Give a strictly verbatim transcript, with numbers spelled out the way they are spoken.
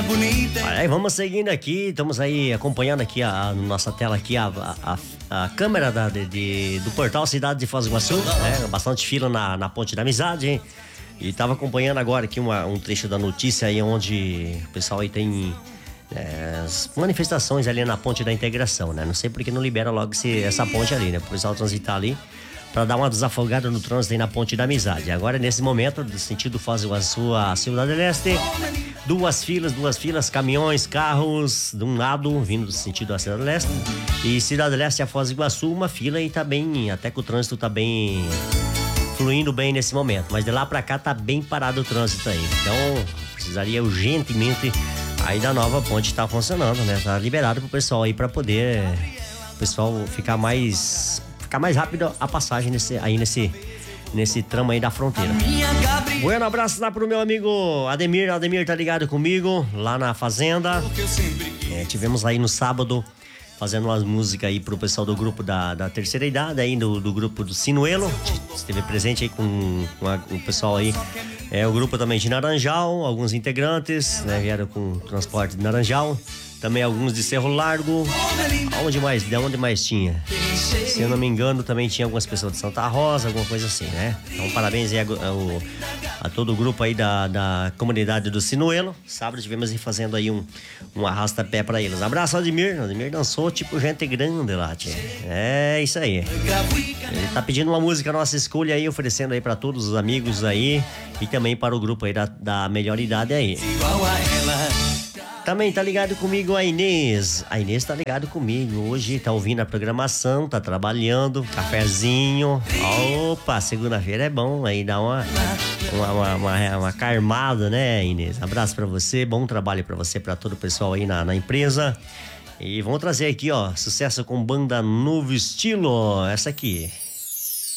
bonita. Aí vamos seguindo aqui, estamos aí acompanhando aqui a, a nossa tela aqui a, a, a, a câmera da, de, de, do portal Cidade de Foz do Iguaçu, né? Bastante fila na, na Ponte da Amizade, hein? E tava acompanhando agora aqui uma, um trecho da notícia aí onde o pessoal aí tem é, as manifestações ali na Ponte da Integração, né? Não sei porque não libera logo esse, essa ponte ali, né? Pro pessoal transitar ali para dar uma desafogada no trânsito aí na Ponte da Amizade. Agora, nesse momento, do sentido Foz do Iguaçu a Cidade Leste, duas filas, duas filas, caminhões, carros, de um lado, vindo do sentido da Cidade Leste, e Cidade Leste a Foz do Iguaçu, uma fila e tá bem, até que o trânsito tá bem fluindo bem nesse momento, mas de lá para cá tá bem parado o trânsito aí. Então, precisaria urgentemente aí da nova ponte tá funcionando, né? Tá liberado pro pessoal aí para poder o pessoal ficar mais ficar mais rápido a passagem nesse, aí nesse, nesse tramo aí da fronteira. Bueno, abraço lá pro meu amigo Ademir. Ademir tá ligado comigo lá na fazenda. É, tivemos aí no sábado fazendo umas músicas aí pro pessoal do grupo da, da terceira idade, aí do, do grupo do Sinuelo. Esteve presente aí com, com a, o pessoal aí. É, o grupo também de Naranjal, alguns integrantes, né, vieram com transporte de Naranjal. Também alguns de Cerro Largo. Aonde mais? De onde mais tinha? Se eu não me engano, também tinha algumas pessoas de Santa Rosa, alguma coisa assim, né? Então, parabéns aí a, a, a todo o grupo aí da, da comunidade do Sinuelo. Sábado tivemos aí fazendo aí um, um arrasta-pé pra eles. Abraço, Ademir. Ademir dançou tipo gente grande lá, tia. É isso aí. Ele tá pedindo uma música nossa escolha aí, oferecendo aí pra todos os amigos aí e também para o grupo aí da, da melhor idade aí. Também tá ligado comigo a Inês. A Inês tá ligado comigo. Hoje tá ouvindo a programação, tá trabalhando, cafezinho. Opa, segunda-feira é bom, aí dá uma, uma, uma, uma, uma carmada, né, Inês? Abraço pra você, bom trabalho pra você, pra todo o pessoal aí na, na empresa. E vamos trazer aqui, ó, sucesso com banda Novo Estilo. Essa aqui.